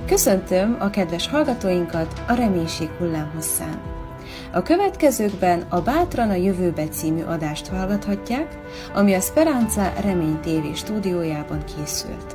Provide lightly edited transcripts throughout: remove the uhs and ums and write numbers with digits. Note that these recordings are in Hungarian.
Köszöntöm a kedves hallgatóinkat a Reménység hullámhosszán. A következőkben a Bátran a jövőbe című adást hallgathatják, ami a Speranza Remény TV stúdiójában készült.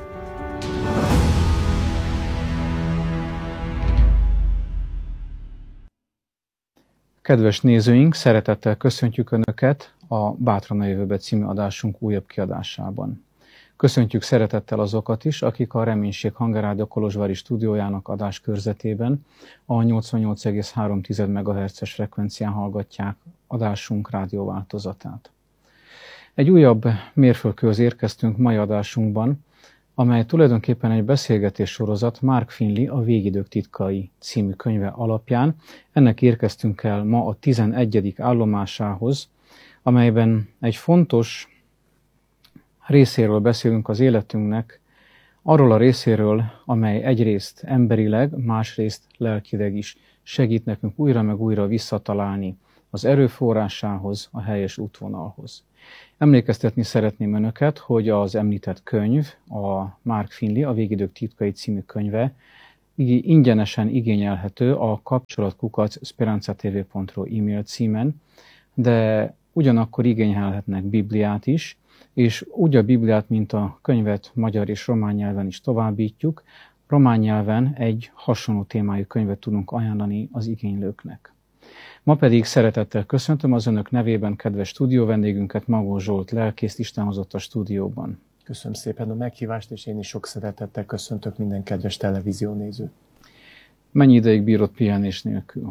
Kedves nézőink, szeretettel köszöntjük Önöket a Bátran a jövőbe című adásunk újabb kiadásában. Köszöntjük szeretettel azokat is, akik a Reménység Hangerrádió kolozsvári stúdiójának adáskörzetében a 88,3 MHz-es frekvencián hallgatják adásunk rádióváltozatát. Egy újabb mérföldkőhöz érkeztünk mai adásunkban, amely tulajdonképpen egy beszélgetés sorozat Mark Finley a Végidők titkai című könyve alapján. Ennek érkeztünk el ma a 11. állomásához, amelyben egy fontos részéről beszélünk az életünknek, arról a részéről, amely egyrészt emberileg, másrészt lelkileg is segít nekünk újra meg újra visszatalálni az erőforrásához, a helyes útvonalhoz. Emlékeztetni szeretném Önöket, hogy az említett könyv, a Mark Finley, a Végidők titkai című könyve ingyenesen igényelhető a kapcsolat@speranzatv.ru e-mail címen, de ugyanakkor igényelhetnek Bibliát is, és úgy a Bibliát, mint a könyvet magyar és román nyelven is továbbítjuk. Román nyelven egy hasonló témájú könyvet tudunk ajánlani az igénylőknek. Ma pedig szeretettel köszöntöm az Önök nevében kedves stúdió vendégünket, Magó Zsolt lelkészt, Isten hozott a stúdióban. Köszönöm szépen a meghívást, és én is sok szeretettel köszöntök minden kedves televíziónézőt. Mennyi ideig bírod pihenés nélkül?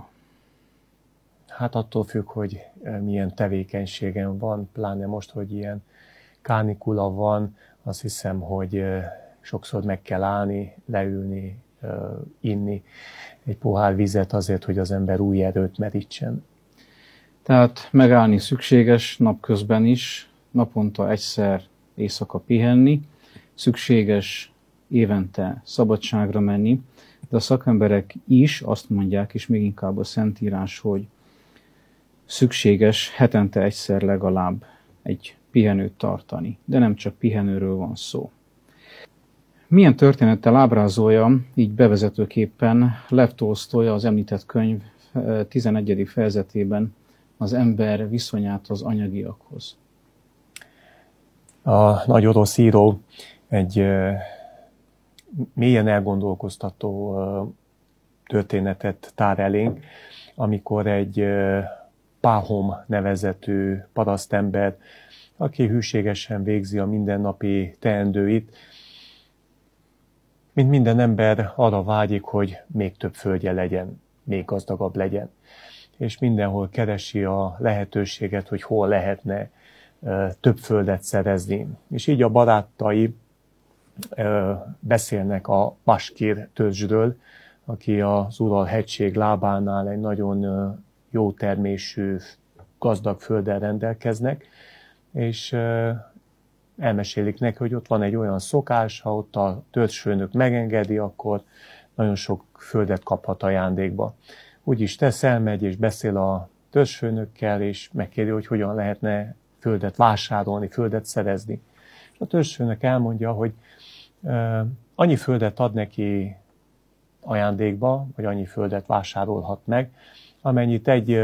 Hát attól függ, hogy milyen tevékenységem van, pláne most, hogy ilyen kánikula van, azt hiszem, hogy sokszor meg kell állni, leülni, inni egy pohár vizet azért, hogy az ember új erőt merítsen. Tehát megállni szükséges napközben is, naponta egyszer éjszaka pihenni, szükséges évente szabadságra menni, de a szakemberek is azt mondják, és még inkább a Szentírás, hogy szükséges hetente egyszer legalább egy pihenőt tartani, de nem csak pihenőről van szó. Milyen történettel ábrázolja, így bevezetőképpen Lev Tolsztoj az említett könyv 11. fejezetében az ember viszonyát az anyagiakhoz? A nagy orosz író egy mélyen elgondolkoztató történetet tár elénk, amikor egy Páhom nevezetű parasztember, aki hűségesen végzi a mindennapi teendőit, mint minden ember arra vágyik, hogy még több földje legyen, még gazdagabb legyen. És mindenhol keresi a lehetőséget, hogy hol lehetne több földet szerezni. És így a barátai beszélnek a Baskir törzsről, aki az Ural-hegység lábánál egy nagyon jó termésű, gazdag földdel rendelkeznek, és elmesélik neki, hogy ott van egy olyan szokás, ha ott a törzsfőnök megengedi, akkor nagyon sok földet kaphat ajándékba. Úgyis tesz, elmegy és beszél a törzsfőnökkel, és megkérdezi, hogy hogyan lehetne földet vásárolni, földet szerezni. És a törzsfőnök elmondja, hogy annyi földet ad neki ajándékba, vagy annyi földet vásárolhat meg, amennyit egy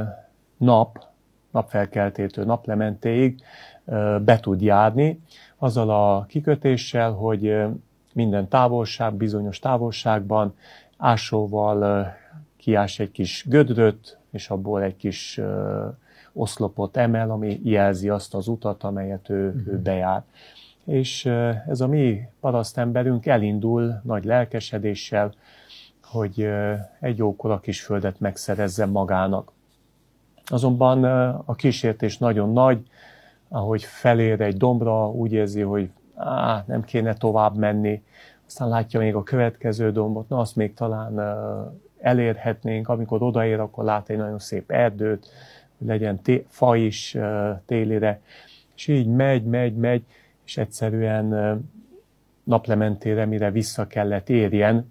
napfelkeltétől naplementéig be tud járni, azzal a kikötéssel, hogy minden távolság, bizonyos távolságban ásóval kiás egy kis gödröt, és abból egy kis oszlopot emel, ami jelzi azt az utat, amelyet ő bejár. És ez a mi parasztemberünk elindul nagy lelkesedéssel, hogy egy jókora kis földet megszerezzen magának. Azonban a kísértés nagyon nagy, ahogy felér egy dombra, úgy érzi, hogy nem kéne tovább menni, aztán látja még a következő dombot, na azt még talán elérhetnénk, amikor odaér, akkor lát egy nagyon szép erdőt, hogy legyen fa is télire, és így megy, és egyszerűen naplementére, mire vissza kellett érjen,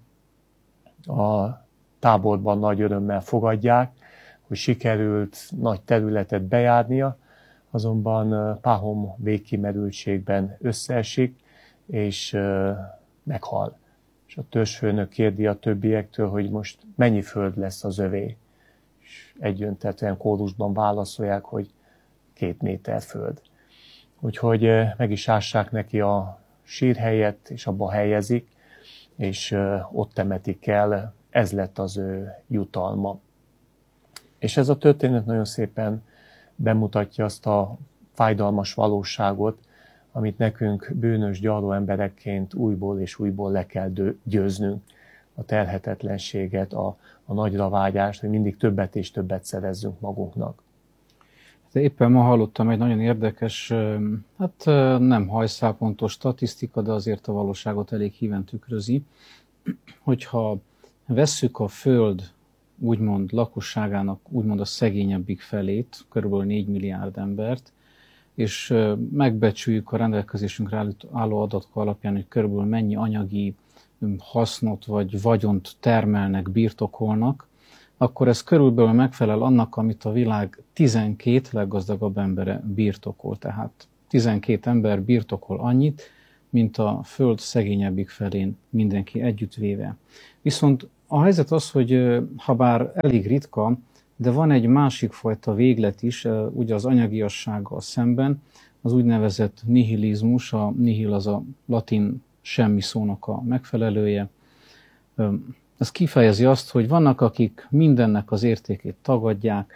a táborban nagy örömmel fogadják, hogy sikerült nagy területet bejárnia, azonban Páhom végkimerültségben összeesik, és meghal. és a törzsfőnök kérdi a többiektől, hogy most mennyi föld lesz az övé. És egyöntetően kórusban válaszolják, hogy 2 méter föld. Úgyhogy meg is ássák neki a sírhelyet, és abba helyezik, és ott temetik el, ez lett az ő jutalma. És ez a történet nagyon szépen bemutatja azt a fájdalmas valóságot, amit nekünk bűnös, gyarló emberekként újból és újból le kell győznünk. A terhetetlenséget, a nagyra vágyást, hogy mindig többet és többet szerezzünk magunknak. De éppen ma hallottam egy nagyon érdekes, hát nem hajszálpontos statisztika, de azért a valóságot elég híven tükrözi, hogyha vesszük a Föld úgymond lakosságának úgymond a szegényebbik felét, kb. 4 milliárd embert, és megbecsüljük a rendelkezésünkre álló adatok alapján, hogy körülbelül mennyi anyagi hasznot vagy vagyont termelnek, birtokolnak, akkor ez körülbelül megfelel annak, amit a világ 12 leggazdagabb embere birtokol. Tehát 12 ember birtokol annyit, mint a Föld szegényebbik felén mindenki együttvéve. Viszont a helyzet az, hogy ha bár elég ritka, de van egy másik fajta véglet is, ugye az anyagiassággal szemben, az úgynevezett nihilizmus, a nihil az a latin semmi szónak a megfelelője. Ez kifejezi azt, hogy vannak, akik mindennek az értékét tagadják.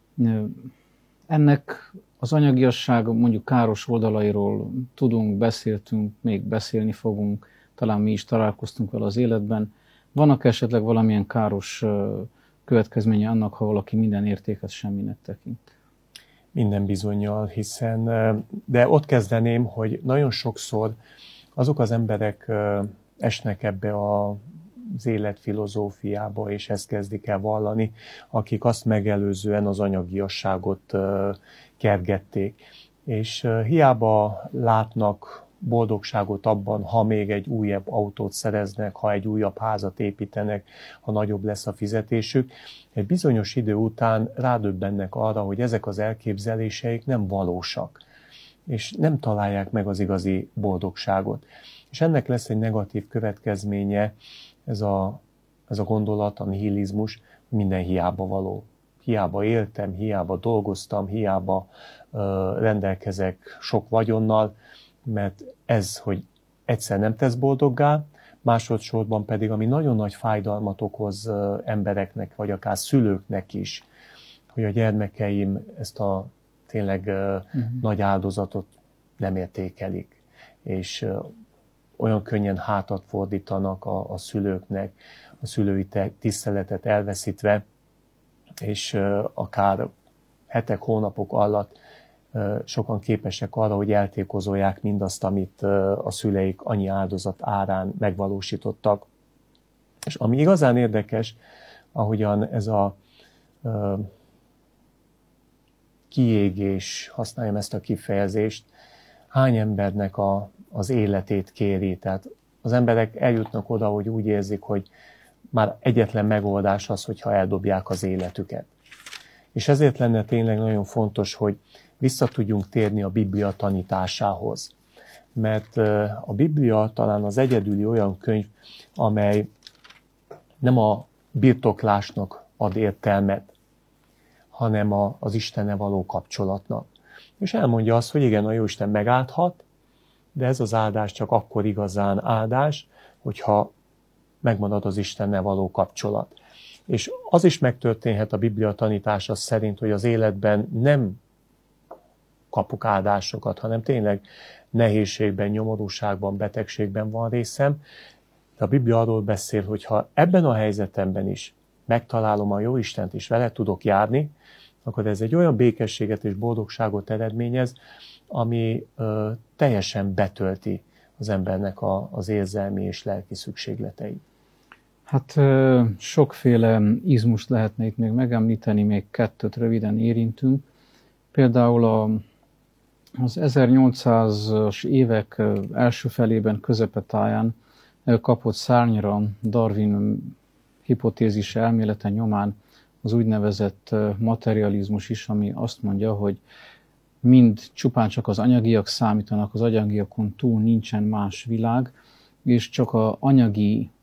Ennek az anyagiasság mondjuk káros oldalairól tudunk, beszéltünk, még beszélni fogunk, talán mi is találkoztunk vele az életben. Vannak esetleg valamilyen káros következménye annak, ha valaki minden értéket semminek tekint? Minden bizonnyal, hiszen, de ott kezdeném, hogy nagyon sokszor azok az emberek esnek ebbe az életfilozófiába, és ezt kezdik el vallani, akik azt megelőzően az anyagiasságot kergették. És hiába látnak boldogságot abban, ha még egy újabb autót szereznek, ha egy újabb házat építenek, ha nagyobb lesz a fizetésük. Egy bizonyos idő után rádöbbennek arra, hogy ezek az elképzeléseik nem valósak, és nem találják meg az igazi boldogságot. És ennek lesz egy negatív következménye, ez a gondolat, a nihilizmus, minden hiába való. Hiába éltem, hiába dolgoztam, hiába rendelkezek sok vagyonnal, mert ez, hogy egyszer nem tesz boldoggá, másodszorban pedig, ami nagyon nagy fájdalmat okoz embereknek, vagy akár szülőknek is, hogy a gyermekeim ezt a tényleg nagy áldozatot nem értékelik, és olyan könnyen hátat fordítanak a szülőknek, a szülői tiszteletet elveszítve, és akár hetek, hónapok alatt sokan képesek arra, hogy eltékozolják mindazt, amit a szüleik annyi áldozat árán megvalósítottak. És ami igazán érdekes, ahogyan ez a kiégés, használjam ezt a kifejezést, hány embernek az életét kéri. Tehát az emberek eljutnak oda, hogy úgy érzik, hogy már egyetlen megoldás az, hogyha eldobják az életüket. És ezért lenne tényleg nagyon fontos, hogy vissza tudjunk térni a Biblia tanításához. Mert a Biblia talán az egyedüli olyan könyv, amely nem a birtoklásnak ad értelmet, hanem az Istennel való kapcsolatnak. És elmondja azt, hogy igen, a Jóisten megáldhat, de ez az áldás csak akkor igazán áldás, hogyha megmarad az Istennel való kapcsolat. És az is megtörténhet a Biblia tanítása szerint, hogy az életben nem kapok áldásokat, hanem tényleg nehézségben, nyomorúságban, betegségben van részem. De a Biblia arról beszél, hogy ha ebben a helyzetemben is megtalálom a Jóistent, és vele tudok járni, akkor ez egy olyan békességet és boldogságot eredményez, ami teljesen betölti az embernek az érzelmi és lelki szükségleteit. Hát sokféle izmust lehetne itt még megemlíteni, még 2 röviden érintünk. Például az 1800-as évek első felében, közepetáján kapott szárnyra Darwin hipotézis elmélete nyomán az úgynevezett materializmus is, ami azt mondja, hogy mind csupán csak az anyagiak számítanak, az anyagiakon túl nincsen más világ, és csak az anyagi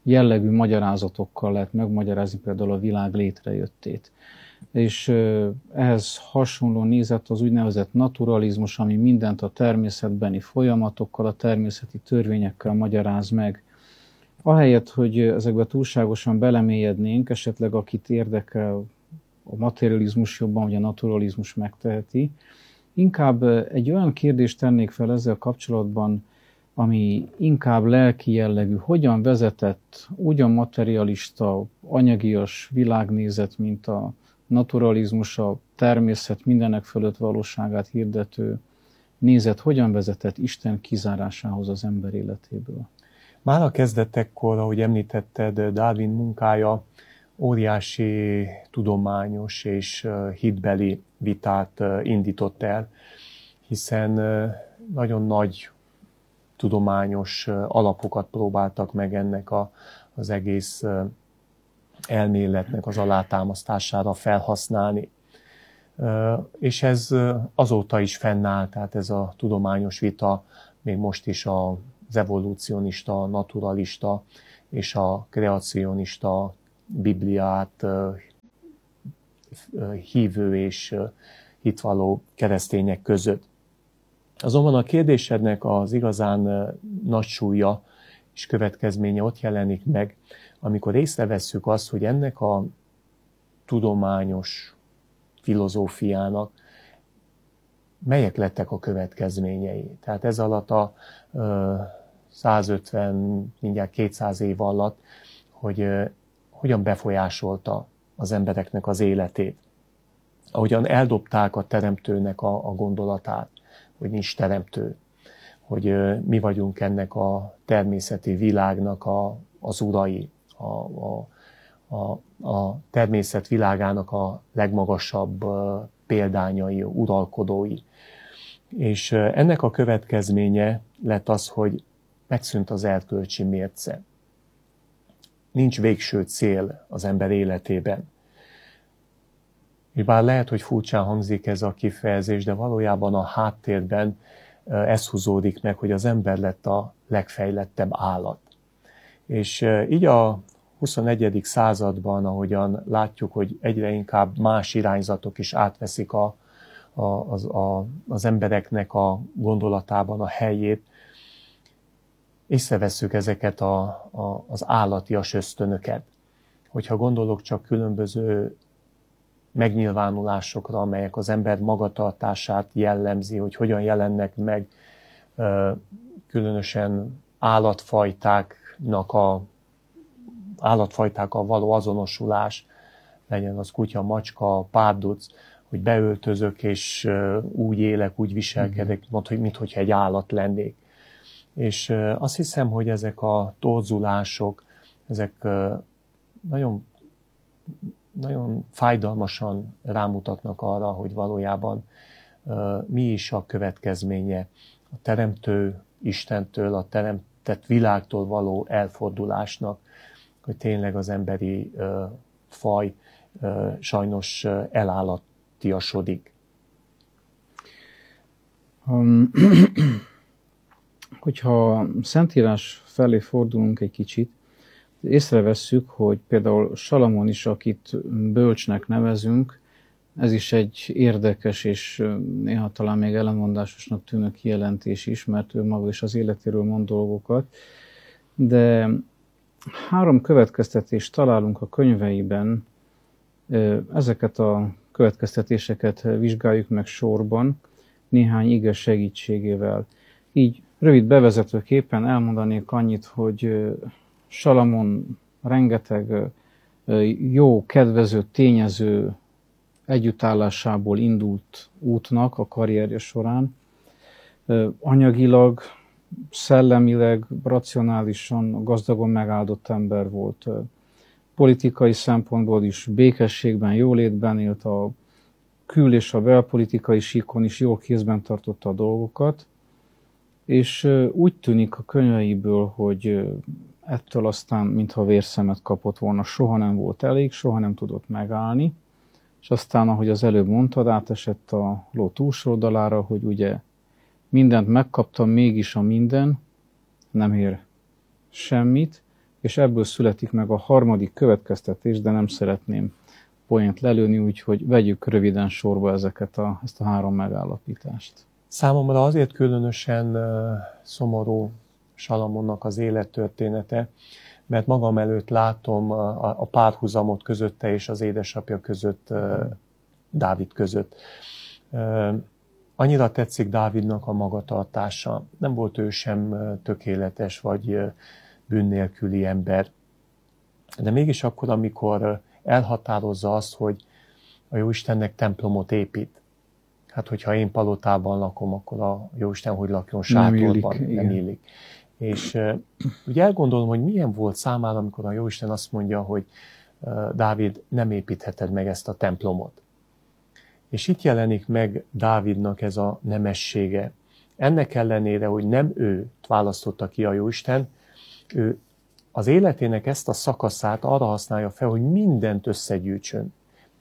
jellegű magyarázatokkal lehet megmagyarázni például a világ létrejöttét. És ehhez hasonló nézet az úgynevezett naturalizmus, ami mindent a természetbeni folyamatokkal, a természeti törvényekkel magyaráz meg. Ahelyett, hogy ezekbe túlságosan belemélyednénk, esetleg akit érdekel a materializmus jobban, vagy a naturalizmus megteheti, inkább egy olyan kérdést tennék fel ezzel kapcsolatban, ami inkább lelki jellegű, hogyan vezetett úgy a materialista, anyagias világnézet, mint a naturalizmus, a természet mindenek fölött valóságát hirdető nézet, hogyan vezetett Isten kizárásához az ember életéből? Már a kezdetekkor, ahogy említetted, Darwin munkája óriási tudományos és hitbeli vitát indított el, hiszen nagyon nagy tudományos alapokat próbáltak meg ennek az egész elméletnek az alátámasztására felhasználni. És ez azóta is fennáll, tehát ez a tudományos vita még most is az evolúcionista, naturalista és a kreacionista Bibliát hívő és hitvalló keresztények között. Azonban a kérdésednek az igazán nagy súlya és következménye ott jelenik meg, amikor észrevesszük azt, hogy ennek a tudományos filozófiának melyek lettek a következményei. Tehát ez alatt a 150, mindjárt 200 év alatt, hogy hogyan befolyásolta az embereknek az életét. Ahogyan eldobták a teremtőnek a gondolatát, hogy nincs teremtő, hogy mi vagyunk ennek a természeti világnak az urai, a természet világának a legmagasabb példányai, uralkodói. És ennek a következménye lett az, hogy megszűnt az erkölcsi mérce. Nincs végső cél az ember életében. És bár lehet, hogy furcsán hangzik ez a kifejezés, de valójában a háttérben ez húzódik meg, hogy az ember lett a legfejlettebb állat. És így a 21. században, ahogyan látjuk, hogy egyre inkább más irányzatok is átveszik az embereknek a gondolatában a helyét, észrevesszük ezeket az állatias ösztönöket. Hogyha gondolok csak különböző megnyilvánulásokra, amelyek az ember magatartását jellemzi, hogy hogyan jelennek meg különösen állatfajtákkal való azonosulás, legyen az kutya, macska, párduc, hogy beöltözök és úgy élek, úgy viselkedek, minthogyha egy állat lennék. És azt hiszem, hogy ezek a torzulások, ezek nagyon, nagyon fájdalmasan rámutatnak arra, hogy valójában mi is a következménye a teremtő Istentől, a teremtett világtól való elfordulásnak, hogy tényleg az emberi faj sajnos elállattiasodik. Hogyha Szentírás felé fordulunk egy kicsit, észrevesszük, hogy például Salamon is, akit bölcsnek nevezünk, ez is egy érdekes és néha talán még ellenmondásosnak tűnő kijelentés is, mert ő maga is az életéről mond dolgokat, de 3 következtetést találunk a könyveiben, ezeket a következtetéseket vizsgáljuk meg sorban, néhány ige segítségével. Így rövid bevezetőképpen elmondanék annyit, hogy Salamon rengeteg jó, kedvező tényező együttállásából indult útnak a karrierje során. Anyagilag, szellemileg, racionálisan, gazdagon megáldott ember volt. Politikai szempontból is békességben, jólétben élt, a kül- és a belpolitikai síkon is jól kézben tartotta a dolgokat, és úgy tűnik a könyveiből, hogy ettől aztán, mintha vérszemet kapott volna, soha nem volt elég, soha nem tudott megállni, és aztán, ahogy az előbb mondtad, átesett a ló túlsó oldalára, hogy ugye mindent megkaptam, mégis a minden nem ér semmit, és ebből születik meg a harmadik következtetés, de nem szeretném poént lelőni, úgyhogy vegyük röviden sorba ezt a 3 megállapítást. Számomra azért különösen szomorú Salamonnak az élettörténete, mert magam előtt látom a párhuzamot közötte és az édesapja között, Dávid között. Annyira tetszik Dávidnak a magatartása. Nem volt ő sem tökéletes vagy bűn nélküli ember. De mégis akkor, amikor elhatározza azt, hogy a Jóistennek templomot épít. Hát, hogyha én palotában lakom, akkor a Jóisten hogy lakjon sátorban, nem illik. És ugye elgondolom, hogy milyen volt számára, amikor a Jóisten azt mondja, hogy Dávid, nem építheted meg ezt a templomot. És itt jelenik meg Dávidnak ez a nemessége. Ennek ellenére, hogy nem ő választotta ki a Jóisten, ő az életének ezt a szakaszát arra használja fel, hogy mindent összegyűjtsön.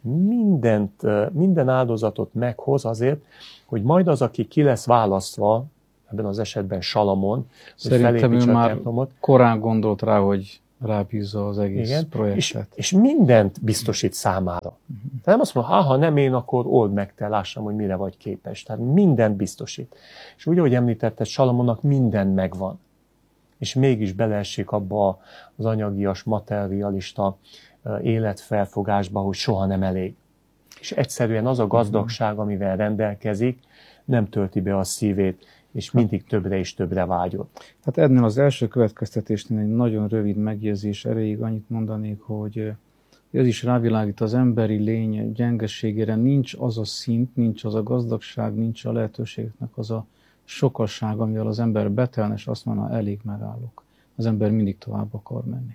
Minden áldozatot meghoz azért, hogy majd az, aki ki lesz választva, ebben az esetben Salamon, hogy felépítse a templomot. Korán gondolt rá, hogy rábízza az egész projektet. És mindent biztosít számára. Tehát nem azt mondja, ha nem én, akkor old meg, te lássam, hogy mire vagy képes. Tehát mindent biztosít. És úgy, ahogy említetted, Salamonnak minden megvan. És mégis beleesik abba az anyagias, materialista életfelfogásba, hogy soha nem elég. És egyszerűen az a gazdagság, amivel rendelkezik, nem tölti be a szívét, és mindig többre és többre vágyott. Hát ennél az első következtetésnél egy nagyon rövid megjegyzés erejéig annyit mondanék, hogy ez is rávilágít az emberi lény gyengeségére. Nincs az a szint, nincs az a gazdagság, nincs a lehetőségnek az a sokasság, amivel az ember betelne, és azt mondja, elég, megállok. Az ember mindig tovább akar menni.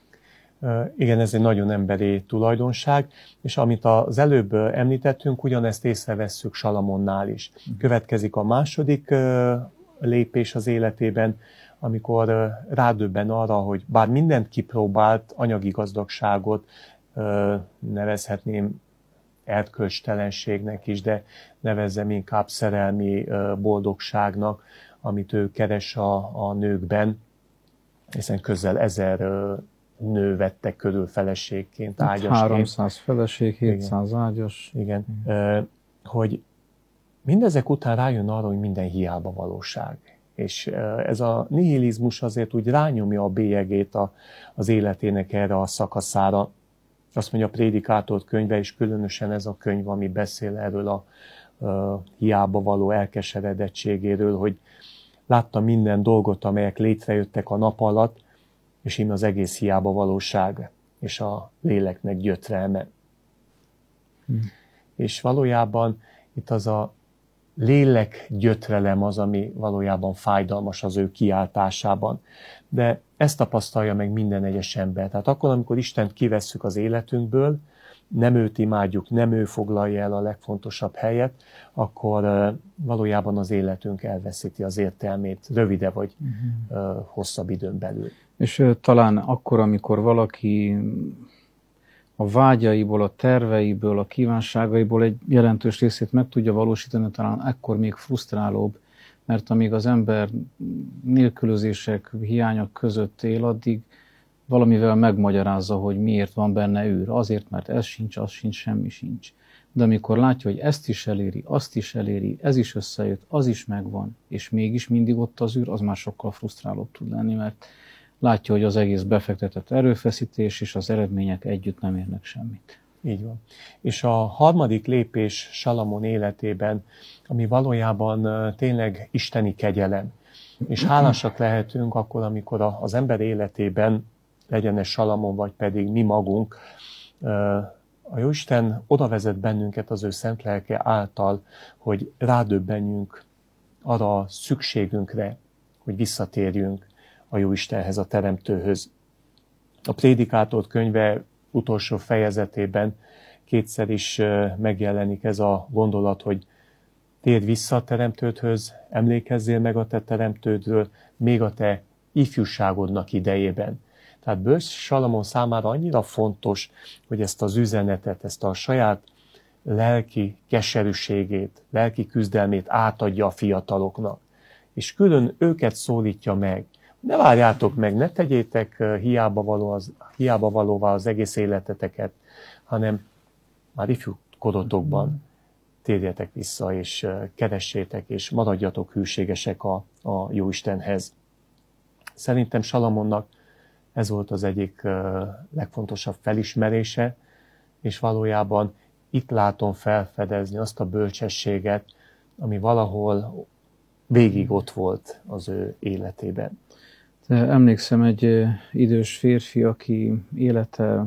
Igen, ez egy nagyon emberi tulajdonság, és amit az előbb említettünk, ugyanezt észrevesszük Salamonnál is. Következik a második lépés az életében, amikor rádöbben arra, hogy bár mindent kipróbált, anyagi gazdagságot, nevezhetném erkölcstelenségnek is, de nevezzem inkább szerelmi boldogságnak, amit ő keres a nőkben, hiszen közel 1000 nő vettek körül feleségként, ágyasként. 300 feleség, 700 igen. Ágyas. Igen. Hogy mindezek után rájön arra, hogy minden hiába valóság. És ez a nihilizmus azért úgy rányomja a bélyegét az életének erre a szakaszára. Azt mondja a Prédikátor könyve, és különösen ez a könyv, ami beszél erről a hiába való elkeseredettségéről, hogy látta minden dolgot, amelyek létrejöttek a nap alatt, és íme az egész hiába valóság, és a léleknek gyötrelme. És valójában itt az a lélek gyötrelem az, ami valójában fájdalmas az ő kiáltásában. De ezt tapasztalja meg minden egyes ember. Tehát akkor, amikor Istent kivesszük az életünkből, nem őt imádjuk, nem ő foglalja el a legfontosabb helyet, akkor valójában az életünk elveszíti az értelmét rövide vagy hosszabb időn belül. És talán akkor, amikor valaki a vágyaiból, a terveiből, a kívánságaiból egy jelentős részét meg tudja valósítani, talán ekkor még frusztrálóbb, mert amíg az ember nélkülözések, hiányok között él, addig valamivel megmagyarázza, hogy miért van benne űr. Azért, mert ez sincs, az sincs, semmi sincs. De amikor látja, hogy ezt is eléri, azt is eléri, ez is összejött, az is megvan, és mégis mindig ott az űr, az már sokkal frusztrálóbb tud lenni, mert látja, hogy az egész befektetett erőfeszítés és az eredmények együtt nem érnek semmit. Így van. És a harmadik lépés Salamon életében, ami valójában tényleg isteni kegyelem. És hálásak lehetünk akkor, amikor az ember életében, legyen ez Salamon, vagy pedig mi magunk, a Jóisten oda vezet bennünket az ő szent lelke által, hogy rádöbbenjünk arra a szükségünkre, hogy visszatérjünk a Jóistenhez, a Teremtőhöz. A Prédikátor könyve utolsó fejezetében kétszer is megjelenik ez a gondolat, hogy térj vissza a Teremtődhöz, emlékezzél meg a te Teremtődről, még a te ifjúságodnak idejében. Tehát bölcs Salamon számára annyira fontos, hogy ezt az üzenetet, ezt a saját lelki keserűségét, lelki küzdelmét átadja a fiataloknak. És külön őket szólítja meg, ne várjátok meg, ne tegyétek hiába valóvá az egész életeteket, hanem már ifjú korodotokban térjetek vissza, és keressétek, és maradjatok hűségesek a Jóistenhez. Szerintem Salamonnak ez volt az egyik legfontosabb felismerése, és valójában itt látom felfedezni azt a bölcsességet, ami valahol végig ott volt az ő életében. Emlékszem egy idős férfi, aki élete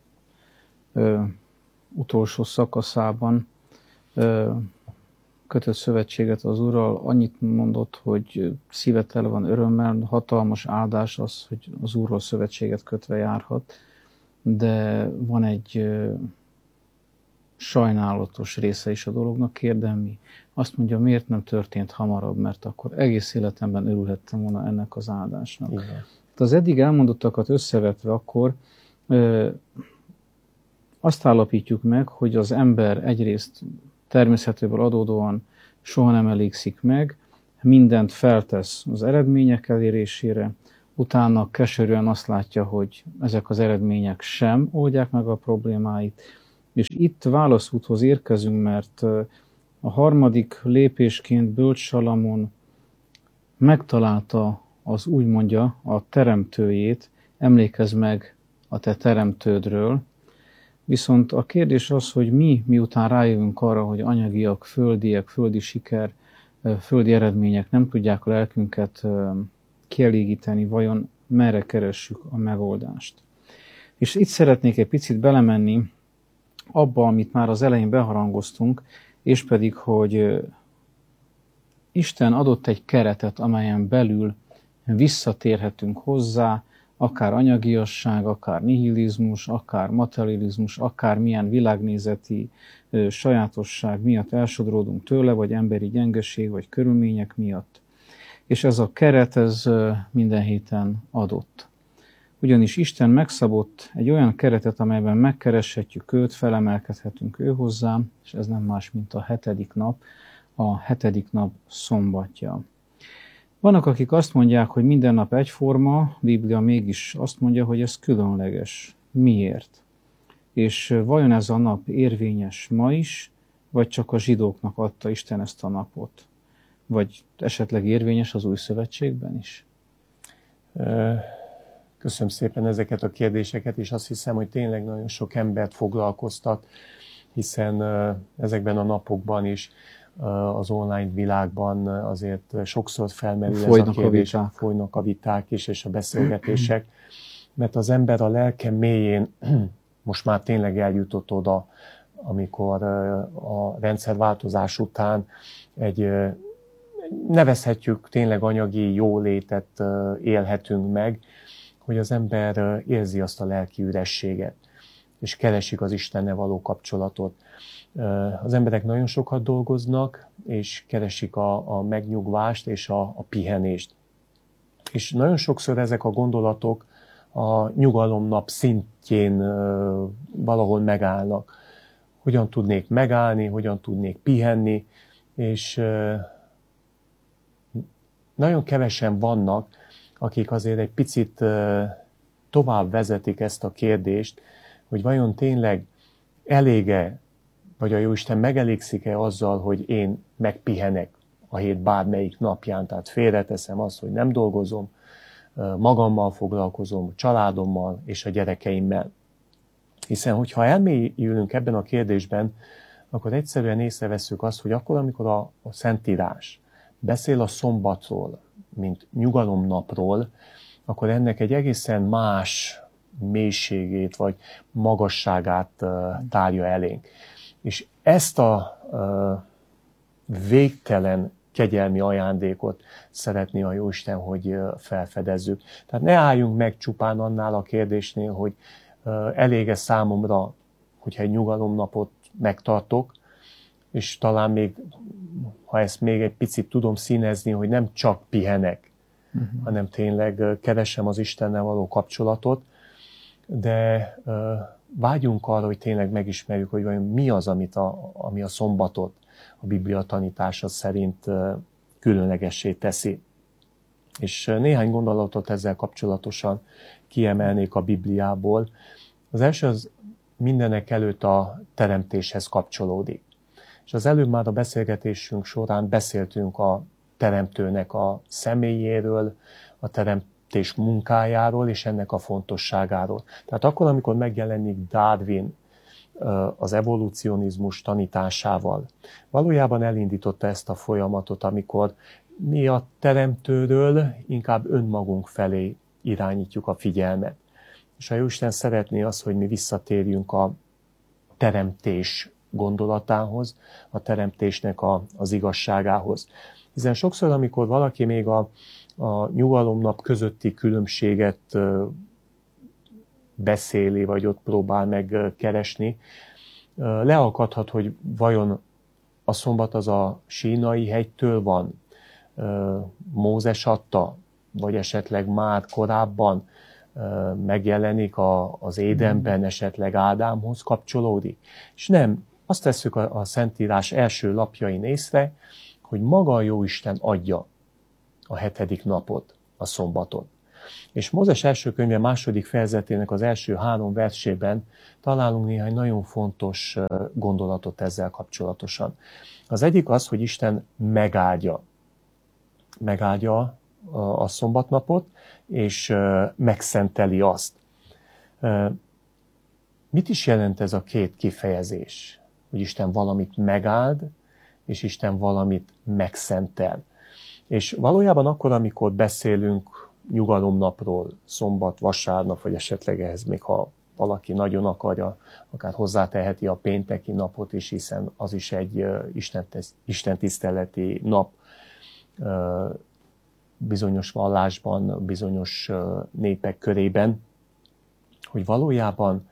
utolsó szakaszában kötött szövetséget az Úrral, annyit mondott, hogy szíve tele van örömmel, hatalmas áldás az, hogy az Úrral szövetséget kötve járhat, de van egy sajnálatos része is a dolognak. Kérdem mi? Azt mondja, miért nem történt hamarabb, mert akkor egész életemben örülhettem volna ennek az áldásnak. Igen. Az eddig elmondottakat összevetve akkor azt állapítjuk meg, hogy az ember egyrészt természetéből adódóan soha nem elégszik meg, mindent feltesz az eredmények elérésére, utána keserűen azt látja, hogy ezek az eredmények sem oldják meg a problémáit, és itt válaszúthoz érkezünk, mert a harmadik lépésként bölcs Salamon megtalálta az úgy mondja a teremtőjét, emlékezz meg a te teremtődről. Viszont a kérdés az, hogy miután rájövünk arra, hogy anyagiak, földiek, földi siker, földi eredmények nem tudják a lelkünket kielégíteni, vajon merre keressük a megoldást. És itt szeretnék egy picit belemenni abba, amit már az elején beharangoztunk, és pedig, hogy Isten adott egy keretet, amelyen belül visszatérhetünk hozzá, akár anyagiasság, akár nihilizmus, akár materializmus, akár milyen világnézeti sajátosság miatt elsodródunk tőle, vagy emberi gyengeség, vagy körülmények miatt. És ez a keret, ez minden héten adott. Ugyanis Isten megszabott egy olyan keretet, amelyben megkereshetjük őt, felemelkedhetünk ő hozzá, és ez nem más, mint a hetedik nap szombatja. Vannak, akik azt mondják, hogy minden nap egyforma, a Biblia mégis azt mondja, hogy ez különleges. Miért? És vajon ez a nap érvényes ma is, vagy csak a zsidóknak adta Isten ezt a napot? Vagy esetleg érvényes az új szövetségben is? Köszönöm szépen ezeket a kérdéseket, és azt hiszem, hogy tényleg nagyon sok embert foglalkoztat, hiszen ezekben a napokban is az online világban azért sokszor felmerül ez a kérdés, folynak a viták is, és a beszélgetések, mert az ember a lelke mélyén most már tényleg eljutott oda, amikor a rendszerváltozás után nevezhetjük tényleg anyagi jólétet élhetünk meg, hogy az ember érzi azt a lelki ürességet, és keresik az Istennel való kapcsolatot. Az emberek nagyon sokat dolgoznak, és keresik a megnyugvást és a pihenést. És nagyon sokszor ezek a gondolatok a nyugalomnap szintjén valahol megállnak. Hogyan tudnék megállni, hogyan tudnék pihenni, és nagyon kevesen vannak, akik azért egy picit tovább vezetik ezt a kérdést, hogy vajon tényleg elége, vagy a Jóisten megelégszik-e azzal, hogy én megpihenek a hét bármelyik napján, tehát félreteszem azt, hogy nem dolgozom, magammal foglalkozom, családommal és a gyerekeimmel. Hiszen, hogyha elmélyülünk ebben a kérdésben, akkor egyszerűen észrevesszük azt, hogy akkor, amikor a Szentírás beszél a szombatról, mint nyugalomnapról, akkor ennek egy egészen más mélységét vagy magasságát tárja elénk. És ezt a végtelen kegyelmi ajándékot szeretné a Jóisten, hogy felfedezzük. Tehát ne álljunk meg csupán annál a kérdésnél, hogy elég-e számomra, hogyha egy nyugalomnapot megtartok, és talán még, ha ezt még egy picit tudom színezni, hogy nem csak pihenek, hanem tényleg keresem az Istennel való kapcsolatot, de vágyunk arra, hogy tényleg megismerjük, hogy vajon mi az, ami a szombatot a Biblia tanítása szerint különlegessé teszi. És néhány gondolatot ezzel kapcsolatosan kiemelnék a Bibliából. Az első az mindenek előtt a teremtéshez kapcsolódik. És az előbb már a beszélgetésünk során beszéltünk a teremtőnek a személyéről, a teremtés munkájáról és ennek a fontosságáról. Tehát akkor, amikor megjelenik Darwin az evolucionizmus tanításával, valójában elindította ezt a folyamatot, amikor mi a teremtőről inkább önmagunk felé irányítjuk a figyelmet. És a Jóisten szeretné azt, hogy mi visszatérjünk a teremtés gondolatához, a teremtésnek az igazságához. Hiszen sokszor, amikor valaki még a nyugalomnap közötti különbséget beszéli, vagy ott próbál meg keresni, leakadhat, hogy vajon a szombat az a Sínai hegytől van, Mózes adta, vagy esetleg már korábban megjelenik az Édenben, esetleg Ádámhoz kapcsolódik. És nem, azt tesszük a Szentírás első lapjain észre, hogy maga a Jóisten adja a 7. napot, a szombatot. És Mózes első könyve 2. fejezetének az első 3 versében találunk néhány nagyon fontos gondolatot ezzel kapcsolatosan. Az egyik az, hogy Isten megáldja a szombatnapot, és megszenteli azt. Mit is jelent ez a két kifejezés? Hogy Isten valamit megáld, és Isten valamit megszentel. És valójában akkor, amikor beszélünk nyugalomnapról, szombat, vasárnap, vagy esetleg ehhez még ha valaki nagyon akarja, akár hozzáteheti a pénteki napot is, hiszen az is egy istentiszteleti nap bizonyos vallásban, bizonyos népek körében, hogy valójában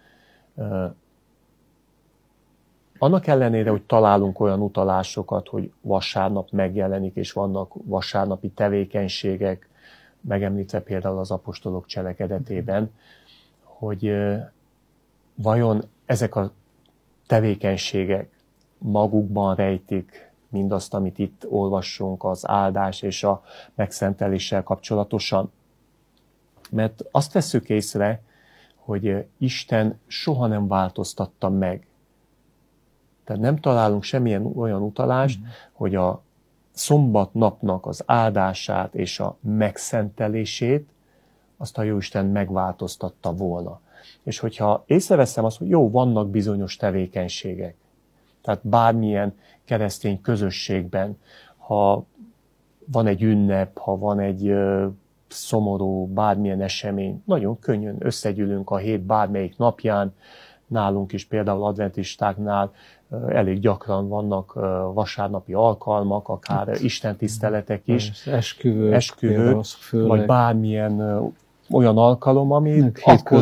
annak ellenére, hogy találunk olyan utalásokat, hogy vasárnap megjelenik, és vannak vasárnapi tevékenységek, megemlítve például az apostolok cselekedetében, hogy vajon ezek a tevékenységek magukban rejtik mindazt, amit itt olvassunk, az áldás és a megszenteléssel kapcsolatosan. Mert azt vesszük észre, hogy Isten soha nem változtatta meg. Tehát nem találunk semmilyen olyan utalást, hogy a szombat napnak az áldását és a megszentelését azt a Jóisten megváltoztatta volna. És hogyha észreveszem azt, hogy jó, vannak bizonyos tevékenységek, tehát bármilyen keresztény közösségben, ha van egy ünnep, ha van egy szomorú, bármilyen esemény, nagyon könnyen összegyűlünk a hét bármelyik napján, nálunk is például adventistáknál elég gyakran vannak vasárnapi alkalmak, akár istentiszteletek is, esküvők vagy bármilyen olyan alkalom, amit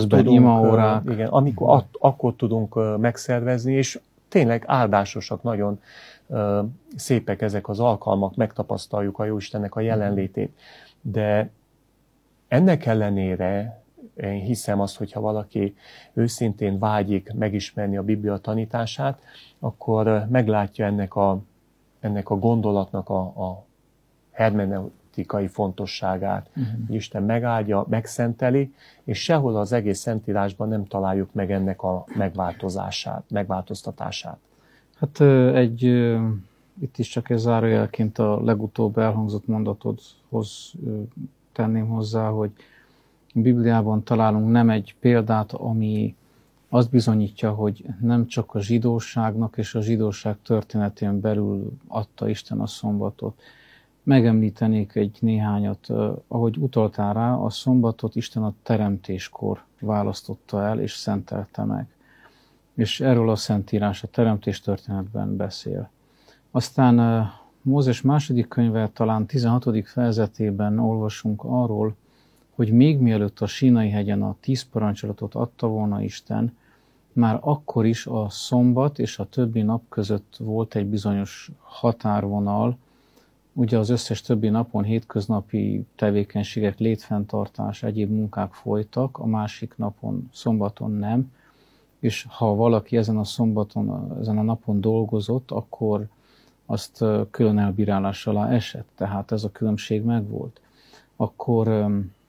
akkor tudunk megszervezni, és tényleg áldásosak, nagyon szépek ezek az alkalmak, megtapasztaljuk a Jóistennek a jelenlétét. De ennek ellenére én hiszem azt, hogyha valaki őszintén vágyik megismerni a Biblia tanítását, akkor meglátja ennek a gondolatnak a hermeneutikai fontosságát. Isten megáldja, megszenteli, és sehol az egész Szentírásban nem találjuk meg ennek a megváltoztatását. Hát itt is csak ez zárójelként a legutóbb elhangzott mondatodhoz tenném hozzá, hogy a Bibliában találunk nem egy példát, ami azt bizonyítja, hogy nem csak a zsidóságnak és a zsidóság történetén belül adta Isten a szombatot. Megemlítenék egy néhányat, ahogy utaltál rá, a szombatot Isten a teremtéskor választotta el és szentelte meg. És erről a Szentírás a teremtés történetben beszél. Aztán Mózes második könyve talán 16. fejezetében olvasunk arról, hogy még mielőtt a Sínai hegyen a 10 parancsolatot adta volna Isten, már akkor is a szombat és a többi nap között volt egy bizonyos határvonal. Ugye az összes többi napon hétköznapi tevékenységek, létfenntartás, egyéb munkák folytak, a másik napon, szombaton nem, és ha valaki ezen a napon dolgozott, akkor azt külön elbírálás alá esett, tehát ez a különbség megvolt. akkor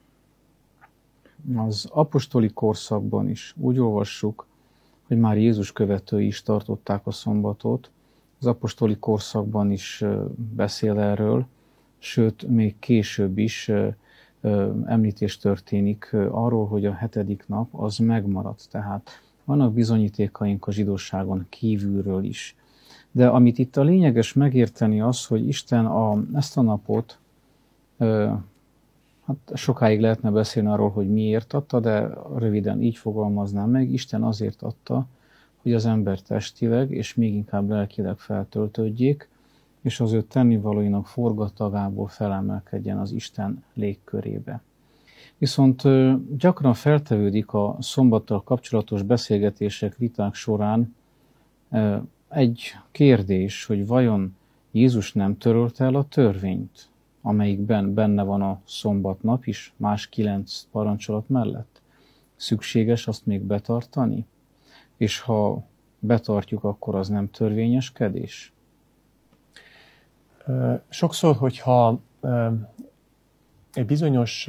az apostoli korszakban is úgy olvassuk, hogy már Jézus követői is tartották a szombatot. Az apostoli korszakban is beszél erről, sőt, még később is említés történik arról, hogy a 7. nap az megmaradt. Tehát vannak bizonyítékaink a zsidóságon kívülről is. De amit itt a lényeges megérteni az, hogy Isten ezt a napot, hát sokáig lehetne beszélni arról, hogy miért adta, de röviden így fogalmaznám meg, Isten azért adta, hogy az ember testileg és még inkább lelkileg feltöltődjék, és az ő tennivalóinak forgatagából felemelkedjen az Isten légkörébe. Viszont gyakran feltevődik a szombattal kapcsolatos beszélgetések, viták során egy kérdés, hogy vajon Jézus nem törölte el a törvényt, amelyikben benne van a szombatnap is, más 9 parancsolat mellett? Szükséges azt még betartani? És ha betartjuk, akkor az nem törvényeskedés? Sokszor, hogyha egy bizonyos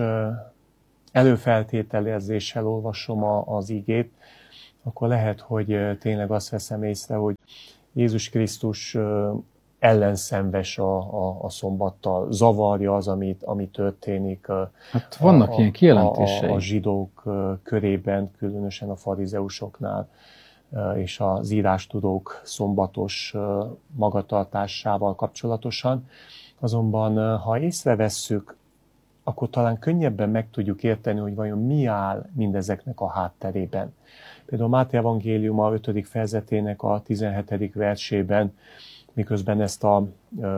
előfeltételezéssel olvasom az igét, akkor lehet, hogy tényleg azt veszem észre, hogy Jézus Krisztus ellenszenves a szombattal, zavarja az, ami történik. Hát vannak ilyen kijelentései. A zsidók körében, különösen a farizeusoknál, és az írástudók szombatos magatartásával kapcsolatosan. Azonban, ha észrevesszük, akkor talán könnyebben meg tudjuk érteni, hogy vajon mi áll mindezeknek a hátterében. Például Máté evangéliuma 5. fejezetének a 17. versében, miközben ezt a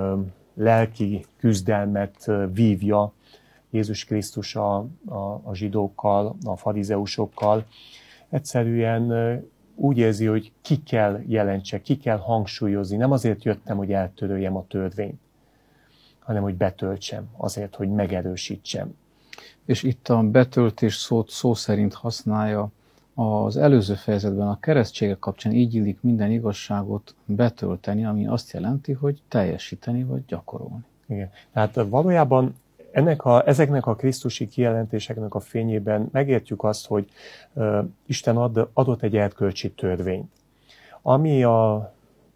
lelki küzdelmet vívja Jézus Krisztus a zsidókkal, a farizeusokkal, egyszerűen úgy érzi, hogy ki kell jelentse, ki kell hangsúlyozni. Nem azért jöttem, hogy eltöröljem a törvényt, hanem hogy betöltsem, azért, hogy megerősítsem. És itt a betöltés szót szó szerint használja az előző fejezetben, a keresztségek kapcsán így illik minden igazságot betölteni, ami azt jelenti, hogy teljesíteni vagy gyakorolni. Igen. Tehát valójában ezeknek a krisztusi kijelentéseknek a fényében megértjük azt, hogy Isten adott egy erkölcsi törvényt, ami a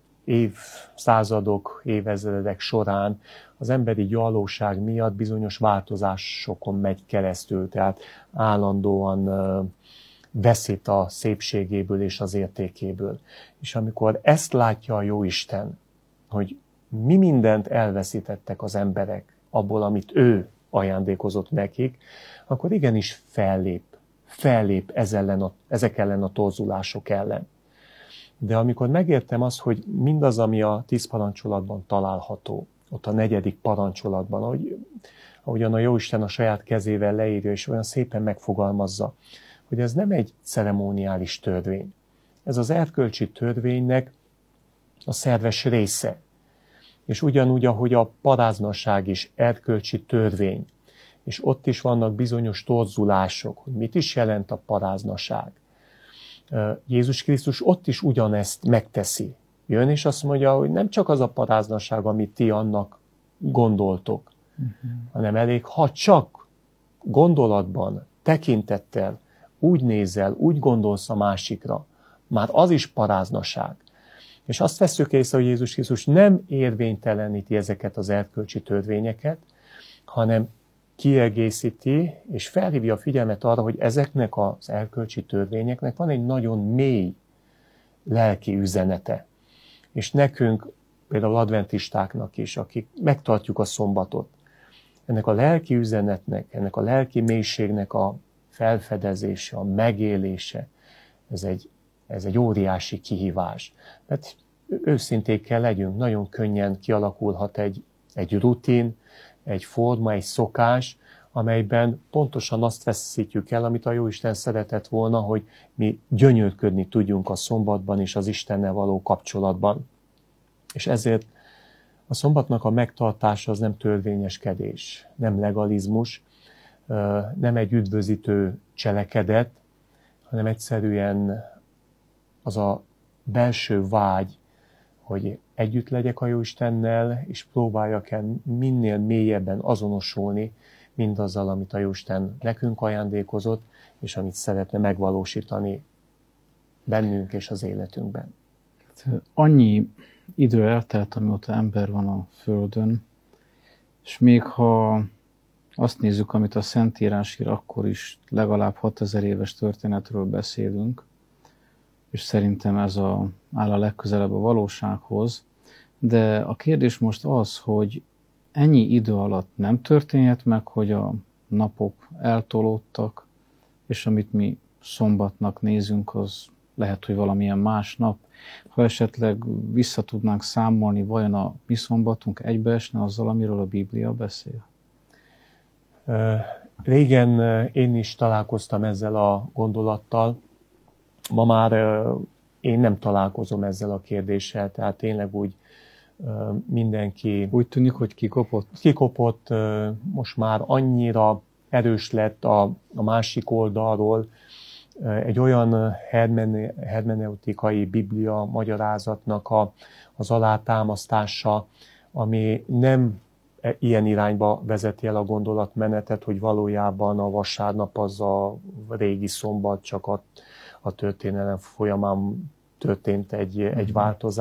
évszázadok, évezredek során az emberi gyarlóság miatt bizonyos változásokon megy keresztül, tehát állandóan veszít a szépségéből és az értékéből. És amikor ezt látja a Jóisten, hogy mi mindent elveszítettek az emberek abból, amit ő ajándékozott nekik, akkor igenis fellép ezek ellen a torzulások ellen. De amikor megértem azt, hogy mindaz, ami a 10 parancsolatban található, ott a 4. parancsolatban, ahogyan a Jóisten a saját kezével leírja, és olyan szépen megfogalmazza, hogy ez nem egy ceremoniális törvény. Ez az erkölcsi törvénynek a szerves része. És ugyanúgy, ahogy a paráznaság is erkölcsi törvény, és ott is vannak bizonyos torzulások, hogy mit is jelent a paráznaság. Jézus Krisztus ott is ugyanezt megteszi. Jön és azt mondja, hogy nem csak az a paráznaság, amit ti annak gondoltok, hanem elég, ha csak gondolatban, tekintettel úgy nézel, úgy gondolsz a másikra, már az is paráznaság. És azt vesszük észre, hogy Jézus Krisztus nem érvényteleníti ezeket az erkölcsi törvényeket, hanem kiegészíti, és felhívja a figyelmet arra, hogy ezeknek az erkölcsi törvényeknek van egy nagyon mély lelki üzenete. És nekünk, például adventistáknak is, akik megtartjuk a szombatot, ennek a lelki üzenetnek, ennek a lelki mélységnek a felfedezése, a megélése, ez egy óriási kihívás. Mert őszinték kell legyünk, nagyon könnyen kialakulhat egy rutin, egy forma, egy szokás, amelyben pontosan azt veszítjük el, amit a Jóisten szeretett volna, hogy mi gyönyörködni tudjunk a szombatban és az Istennel való kapcsolatban. És ezért a szombatnak a megtartása az nem törvényeskedés, nem legalizmus, nem egy üdvözítő cselekedet, hanem egyszerűen az a belső vágy, hogy együtt legyek a Jóistennel, és próbáljak el minél mélyebben azonosulni, mindazzal, amit a Jóisten nekünk ajándékozott, és amit szeretne megvalósítani bennünk és az életünkben. Annyi idő eltelt, amióta ember van a Földön, és még ha azt nézzük, amit a Szentírás ír, akkor is legalább 6000 éves történetről beszélünk, és szerintem ez áll a legközelebb a valósághoz. De a kérdés most az, hogy ennyi idő alatt nem történhet meg, hogy a napok eltolódtak, és amit mi szombatnak nézünk, az lehet, hogy valamilyen más nap. Ha esetleg vissza tudnánk számolni, vajon a mi szombatunk egybeesne azzal, amiről a Biblia beszél? Régen én is találkoztam ezzel a gondolattal. Ma már én nem találkozom ezzel a kérdéssel, tehát tényleg úgy mindenki... Úgy tűnik, hogy kikopott? Kikopott, most már annyira erős lett a másik oldalról, egy olyan hermeneutikai biblia magyarázatnak az alátámasztása, ami nem ilyen irányba vezeti el a gondolatmenetet, hogy valójában a vasárnap az a régi szombat, csak a történelem folyamán történt egy változás.